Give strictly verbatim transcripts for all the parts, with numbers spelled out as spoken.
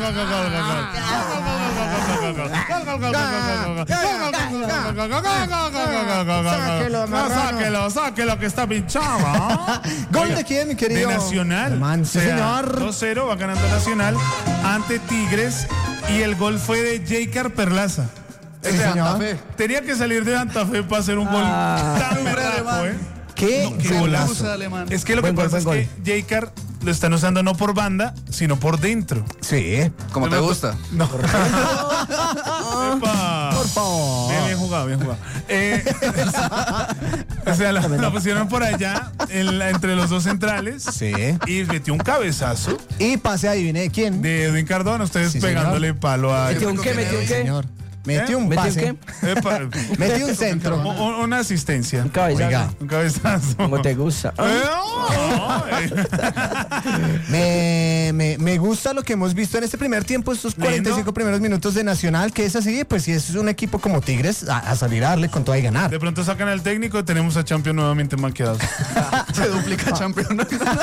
Sáquelo, sáquelo que está pinchado. ¿Gol de quién, mi querido? De Nacional. Man, sí, señor. dos cero va ganando Nacional ante Tigres y el gol fue de Jeicar Perlaza. Sí, señor. Tenía que salir de Santa Fe para hacer un gol Ah. tan berraco, ¿eh? ¿Qué? No, qué golazo. Es que lo que Buen gol, pasa buen es que Jeicar lo están usando no por banda, sino por dentro. Sí. Como te gusta. No. Epa. Por favor. Bien, bien jugado, bien jugado. Eh, o sea, la, la pusieron por allá en la- entre los dos centrales. Sí. Y metió un cabezazo Y pase, adivine de quién. de Edwin Cardona, ustedes Sí, pegándole palo a... ¿Metió un qué? ¿Metió un qué? Señor. Metió ¿Eh? un ¿Metió un pase. qué? Epa. Metió un centro. U- u- Una asistencia. Un cabezazo. Oiga. Un cabezazo. Como te gusta. Eh, ay. Me, me, me gusta lo que hemos visto en este primer tiempo, estos cuarenta y cinco Lindo. primeros minutos de Nacional, que es así, pues si es un equipo como Tigres, a, a salir a darle con todo y ganar. De pronto sacan al técnico y tenemos a Champion nuevamente maqueados. Se duplica campeón.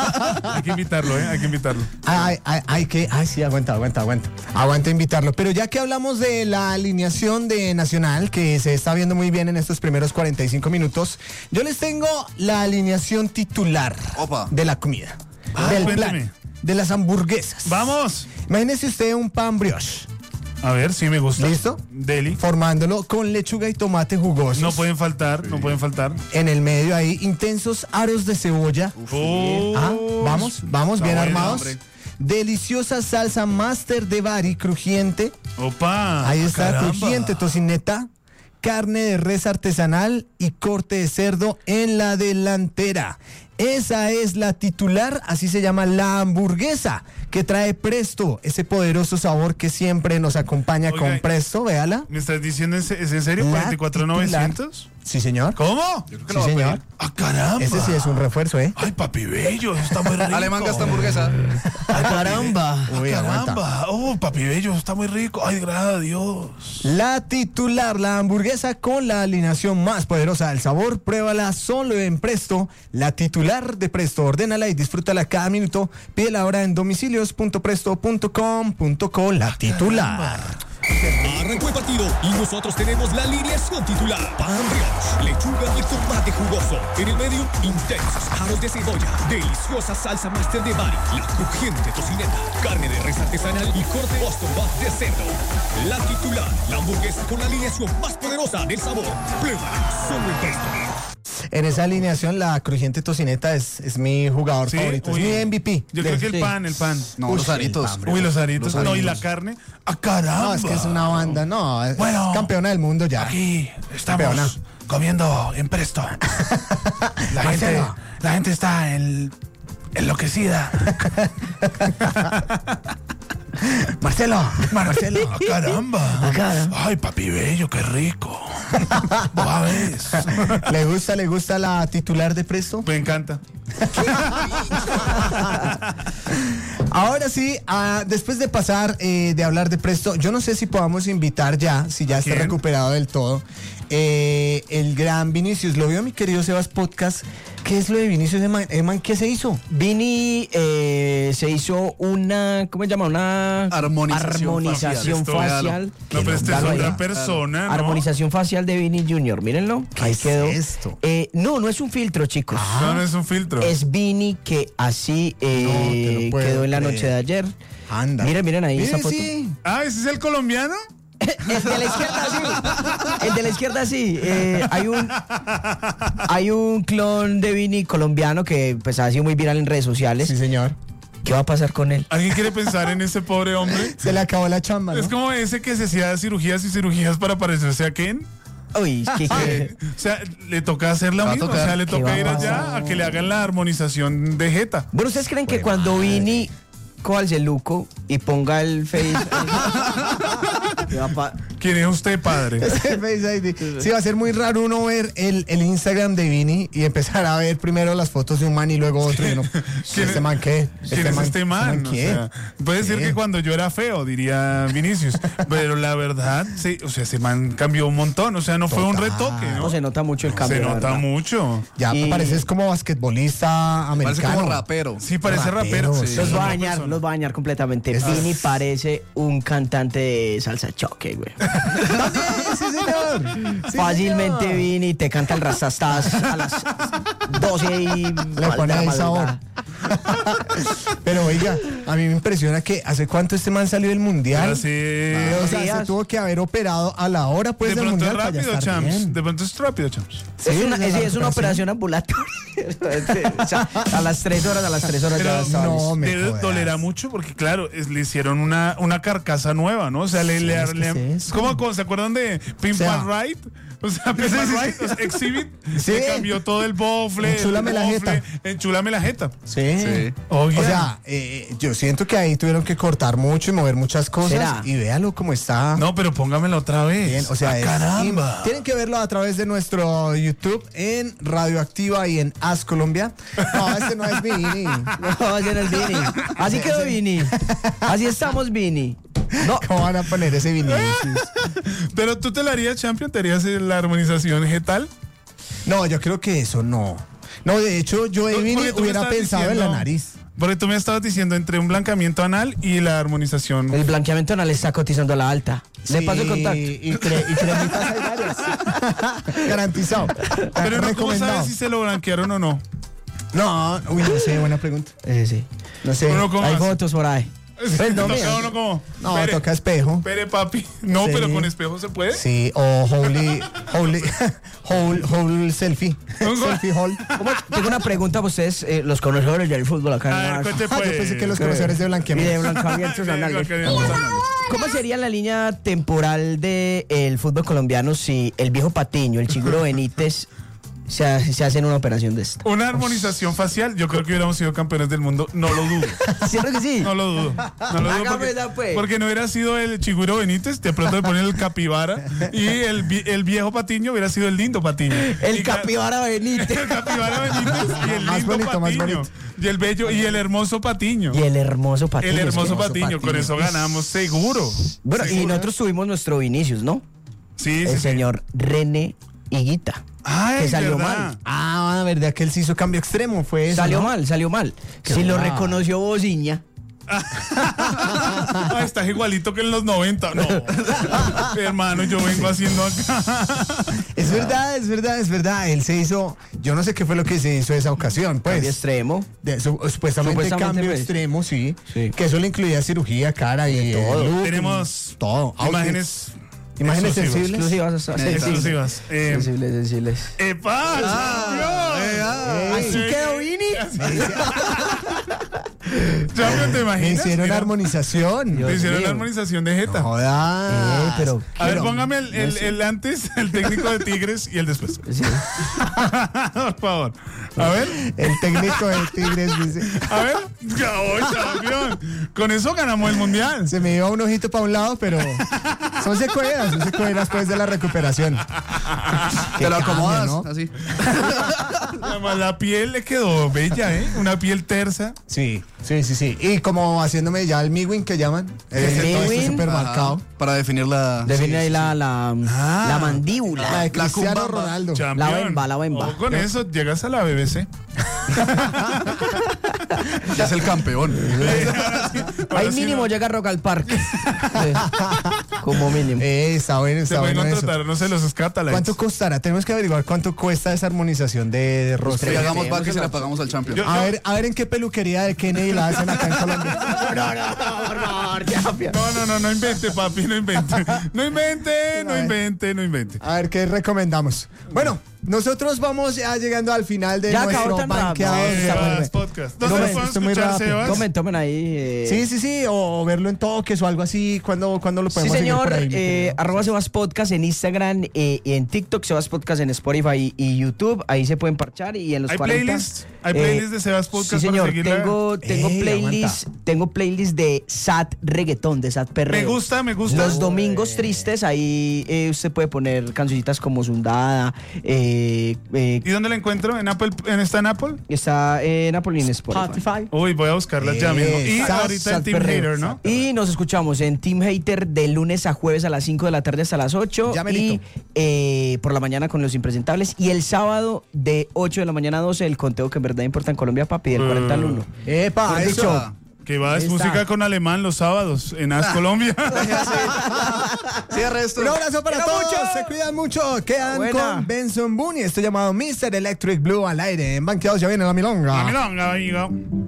Hay que invitarlo, ¿eh? Hay que invitarlo. Ay, ay, ay, que, ay, sí, aguanta, aguanta, aguanta. Aguanta invitarlo. Pero ya que hablamos de la alineación de Nacional, que se está viendo muy bien en estos primeros cuarenta y cinco minutos, yo les tengo la alineación titular Opa. de la comida, Ah, del cuénteme. plan, de las hamburguesas. ¡Vamos! Imagínese usted un pan brioche, A ver, sí me gusta. ¿Listo? Deli. formándolo con lechuga y tomate jugosos. No pueden faltar, no pueden faltar. En el medio ahí, intensos aros de cebolla. Oh. Ah, vamos, vamos, Está bien bueno, armados. hombre. Deliciosa salsa Master de Bari, crujiente. Opa. Ahí está, caramba. crujiente, tocineta. Carne de res artesanal y corte de cerdo en la delantera. Esa es la titular, así se llama la hamburguesa, que trae Presto, ese poderoso sabor que siempre nos acompaña Oiga, con Presto, véala. ¿Me estás diciendo en se- es en serio? La ¿cuarenta y cuatro mil novecientos? Sí, señor. ¿Cómo? Sí, señor. ¡Ah, caramba! Ese sí es un refuerzo, ¿eh? ¡Ay, papi bello! Eso está muy rico. Alemán gasta hamburguesa. ¡Ay, caramba! Uy, aguanta. ¡Caramba! ¡Oh, papi bello! Está muy rico. ¡Ay, gracias a Dios! La titular, la hamburguesa con la alineación más poderosa del sabor, pruébala solo en Presto. La titular de Presto, ordénala y disfrútala cada minuto. Pídela ahora en domicilios punto presto punto com punto co. La titular. Arrancó el partido y nosotros tenemos la alineación titular. Pan brioche, lechuga y tomate jugoso. En el medio, intensos aros de cebolla, deliciosa salsa Master de Bari, la crujiente tocineta, carne de res artesanal y corte Boston Buff de cerdo. La titular, la hamburguesa con la alineación más poderosa del sabor. Pruébala solo en Presto. En esa alineación, la crujiente tocineta es, es mi jugador Sí, favorito, uy. es mi M V P. Yo de- creo que el sí. pan, el pan. No, Uy, los el aritos. pan, Uy, los aritos. Los No, y aritos. la carne. ¡Ah, caramba! No, es que es una banda, no, es Bueno. campeona del mundo ya. Aquí estamos Campeona. comiendo en Presto. La gente, Marcelo. la gente está en, enloquecida. Marcelo, Marcelo, ¡ah, caramba! caramba. Ay, papi bello, qué rico. ¿Vos ves? ¿le gusta, le gusta la titular de Presto? Me encanta. Ahora sí, ah, después de pasar eh, de hablar de Presto, yo no sé si podamos invitar ya, si ya está ¿Quién? recuperado del todo, eh, el gran Vinicius. Lo vio mi querido Sebas Podcast. ¿Qué es lo de Vinicius Eman? Eman, ¿qué se hizo? Vini eh, se hizo una, ¿cómo se llama? Una Armonización armonización facial. facial. No, pero este es Véalo otra ahí. persona, ¿no? Armonización facial de Vini Junior, mírenlo. ¿Qué Ahí es quedó. esto? Eh, no, no es un filtro, chicos. No, no es un filtro. Es Vini que así eh, No te lo puedo quedó en la creer. noche de ayer. Anda. Miren, miren ahí esa Mire, foto. sí. Ah, ¿ese es el colombiano? El de la izquierda sí. El de la izquierda sí. Eh, hay un hay un clon de Vini colombiano que pues ha sido muy viral en redes sociales. Sí, señor. ¿Qué va a pasar con él? ¿Alguien quiere pensar en ese pobre hombre? Se le acabó la chamba, ¿no? Es como ese que se hacía cirugías y cirugías para parecerse a Ken. Uy, ¿qué, qué? O sea, le toca hacer la Va a misma. O tocar. sea, le ¿Qué toca va a ir allá pasar? a que le hagan la armonización de jeta. Bueno, ¿ustedes creen que cuando Vini coja el celuco y ponga el face... ¿Qué va a pa- ¿Quién es usted, padre? Ese Face I D. Sí, va a ser muy raro uno ver el, el Instagram de Vini y empezar a ver primero las fotos de un man y luego otro. Y uno, ¿Quién ¿este es- man qué? ¿Quién es este man? O ¿Quién? sea, puede ser Sí. que cuando yo era feo, diría Vinicius. Pero la verdad, sí, o sea, ese man cambió un montón. O sea, no fue un Total. retoque, ¿no? No se nota mucho el cambio. Se la nota verdad. mucho. Ya Y- pareces como basquetbolista Parece americano. como rapero. Sí, parece Rapero, rapero. sí. Los va a Una dañar, persona. los va a dañar completamente. Es- Vini parece un cantante de salsa choque, güey. Sí, señor. Sí, Fácilmente señor. Vini te canta el rastastas a las doce y Le pone ahí sabor. Pero oiga, a mí me impresiona que hace cuánto este man salió del mundial. Así- O sea, días. se tuvo que haber operado a la hora pues de del pronto es mundial para ya rápido, estar champs. bien. De pronto es rápido, champs. Sí, es una, esa es, la es una operación ambulatoria. O sea, a las tres horas, a las tres horas Pero ya estaba no, listo. me Debe jodas. dolerá mucho porque, claro, es- le hicieron una, una carcasa nueva, ¿no? O sea, le, le, es que le- es es eso. como, como, ¿se acuerdan de Pimp O sea, and Ride? O sea, Pimp and Ride, o sea, Exhibit, Sí. le cambió todo el bofle, Enchúlame el la bofle, jeta. enchúlame la jeta. Sí. Sí. Oiga. O sea, eh, yo siento que ahí tuvieron que cortar mucho y mover muchas cosas. ¿Será? Y véalo cómo está. No, pero póngamela otra vez. Bien, o sea, Ah, es- caramba. y tienen que verlo a través de nuestro YouTube en Radioactiva y en As Colombia. No, este no es Vini. No, ese no es Vini. Así quedó Vini. Así estamos, Vini. No, ¿Cómo van a poner ese Vinicius? Pero tú te la harías, Champion, te harías la armonización getal. No, yo creo que eso no. No, de hecho, yo de No, Vini porque tú me hubiera estabas pensado en la diciendo- nariz. Porque tú me estabas diciendo entre un blancamiento anal y la armonización. el blanqueamiento anal está cotizando a la alta. Le Sí, paso el contacto. Y, cre y cremitas hay varias. Garantizado. Pero no, ¿cómo Recomendado. sabes si se lo blanquearon o no? No, uy, no sé, buena pregunta. Eh, sí. No sé. Uno ¿cómo Hay hace? fotos por ahí. Pues no, Toca mira. uno como. No, Pere, toca espejo. Pere, papi. No, Sí. pero con espejo se puede. Sí, o holy, holy, whole, whole selfie. selfie hole. ¿Cómo? Tengo una pregunta para ustedes, eh, los conocedores del fútbol acá. en A ver, la- cuente Ah, pues. yo pensé que los ¿Qué? conocedores de Y de blanqueamiento. blanqueamientos Ay, anales. blanqueamientos anales. ¿Cómo sería la línea temporal del fútbol colombiano si el viejo Patiño, el Chiguro Benítez, se, ha- se hacen una operación de esta? Una armonización facial, yo creo que hubiéramos sido campeones del mundo, no lo dudo. ¿Cierto que sí? No lo dudo. No lo dudo Hágame porque, esa, pues. porque no hubiera sido el Chiguro Benítez, de pronto le ponen el Capibara y el, vi- el viejo Patiño hubiera sido el lindo Patiño. El Y ca- Capibara Benítez. El Capibara Benítez y el Más lindo bonito, más Patiño. bonito. Y el bello y el hermoso Patiño. Y el hermoso Patiño. El es hermoso que- Patiño, con eso ganamos seguro. Bueno, y Seguro. nosotros tuvimos nuestro Vinicius, ¿no? Sí, sí, El sí. señor René Higuita. Ay, que salió ¿verdad? mal. Ah, verdad que él se hizo cambio extremo, fue eso. Salió ¿no? mal, salió mal. Si lo mal. reconoció Bociña. Ah, estás igualito que en los noventa. No. Hermano, yo vengo haciendo acá. Es verdad, es verdad, es verdad. Él se hizo, yo no sé qué fue lo que se hizo esa ocasión, pues. Cambio extremo. De- su- supuestamente, Supuestamente, cambio pues. extremo, sí, Sí. Que eso le incluía cirugía, cara y todo. look, Tenemos todo. imágenes. Imágenes exclusivas. sensibles. Exclusivas. sensibles. Exclusivas. Eh, Sensibles, sensibles. ¡Epa! Champion! Así Eh, quedó Vini. Champion, ¿te Me imaginas? hicieron Mira, armonización. te hicieron mío. la armonización de jeta. No jodas. Eh, pero. A ver, pero- póngame el, el- el antes, el técnico de Tigres y el después. Sí. Por favor. A ver, El técnico de Tigres dice, a ver. ¡Oh, Champion! Con eso ganamos el mundial. se me iba un ojito para un lado, pero son secuelas, son secuelas después de la recuperación. Qué Te lo cambio, acomodas, ¿no? así. Además, la piel le quedó bella, ¿eh? Una piel tersa. Sí, sí, sí, sí. Y como haciéndome ya el miwin que llaman. El eh, todo esto miwin. súper marcado. Ajá, para definir la... Define ahí la, la, Ah. la La mandíbula. de Cristiano cumbamba. Ronaldo. Champion. bemba, la bemba. Ojo con eso, llegas a la B B C. Ya es el campeón. Ahora Ahí sí mínimo no- llega Rock al Parque. Sí. Como mínimo. Eh, está bueno, Se está pueden bueno eso. contratar, no sé, los Scatalites. ¿Cuánto costará? Tenemos que averiguar cuánto cuesta esa armonización de, de rostro. Y hagamos Tenemos vaca y se el- la pagamos al champion. Yo- A ver, a ver en qué peluquería de Kennedy la hacen acá en Colombia. No, no, por favor, Champion. No, no, no, no invente, papi, no invente. No invente, no invente, no invente. A ver qué recomendamos. Bueno, nosotros vamos ya llegando al final de Ya acabó nuestro tan rápido. banqueado. Sí, de ya, Sebas. Sebas Podcast. ¿Dónde Tomen, lo podemos esto muy escuchar, rápido. Sebas? Tomen, tomen ahí. eh. Sí, sí, sí, o verlo en toques o algo así. ¿Cuándo, cuándo lo Sí, podemos seguir señor. por ahí, mi eh, querido? arroba Sebas Podcast en Instagram, eh, y en TikTok, Sebas Podcast en Spotify y, y YouTube. Ahí se pueden parchar y en los ¿Hay cuarenta. playlists? ¿Hay eh, playlists de Sebas Podcast Sí, para señor. seguirla? Tengo, tengo Ey, playlist, tengo playlist de Sat Reggaetón, de Sat Perreo. Me gusta, me gusta. Los domingos tristes, ahí eh, usted puede poner cancioncitas como Zundada. Eh, eh, ¿Y dónde la encuentro? ¿En Apple? ¿En ¿Está en Apple? está en Apple y en Spotify. Uy, voy a buscarlas ya mismo. Y Sat- ahorita en Sat Team Perreo. Hater, ¿no? Y nos escuchamos en Team Hater de lunes a jueves a las cinco de la tarde hasta las ocho. Ya Y merito. eh, por la mañana con Los Impresentables. Y el sábado de ocho de la mañana a doce, el conteo que en verdad importa en Colombia, papi, del cuarenta al uno. Epa, Mejor eso. dicho, Que va, es Ahí está. música con alemán los sábados en As Colombia. Cierra esto. Un abrazo para Quiero todos, mucho. se cuidan mucho. Quedan Buena. con Benson Boone y esto llamado mister Electric Blue al aire. En Banqueados ya viene la milonga. Milonga, amigo.